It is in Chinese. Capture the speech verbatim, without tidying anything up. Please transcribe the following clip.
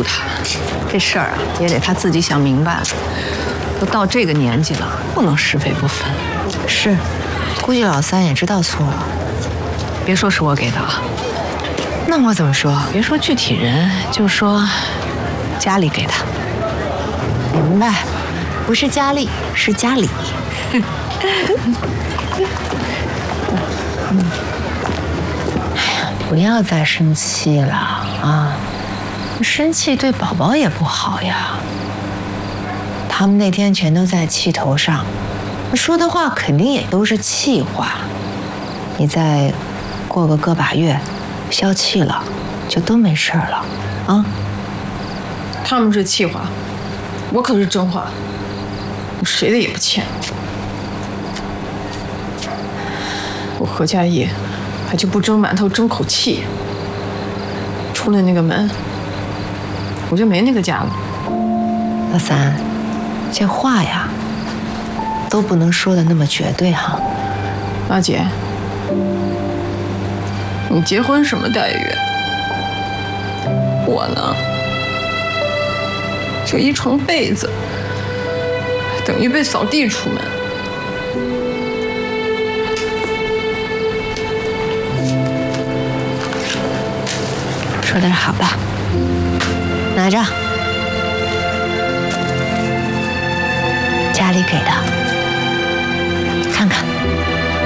护他。这事儿啊，也得他自己想明白了。都到这个年纪了，不能是非不分。 是，估计老三也知道错了。 别说是我给的啊， 那我怎么说？ 别说具体人，就说家里给的。 明白，不是家利，是家里。哎呀，不要再生气了啊！生气对宝宝也不好呀。他们那天全都在气头上，说的话肯定也都是气话。你再过个个把月，消气了，就都没事了啊。 他们是气话，我可是真话，我谁的也不欠。我何家业还就不争馒头争口气，出了那个门，我就没那个家了。 老三，这话呀，都不能说的那么绝对哈。 阿姐，你结婚什么待遇？我呢，这一床被子等于被扫地出门。 说点好的，拿着，家里给的。